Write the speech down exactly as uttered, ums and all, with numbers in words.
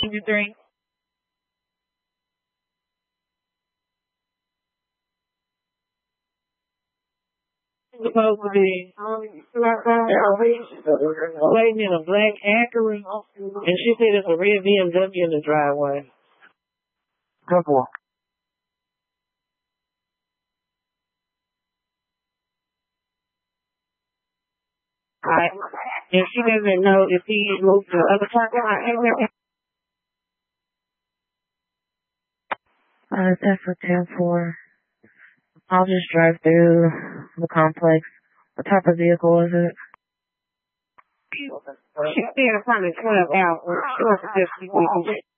Three. Supposed to be waiting in a black Acura, and she said it's a red B M W in the driveway. Good boy. Alright. And she doesn't know if he moved to the other parking lot. Uh, it's F for ten four. I'll just drive through the complex. What type of vehicle is it? She's still trying to twelve out.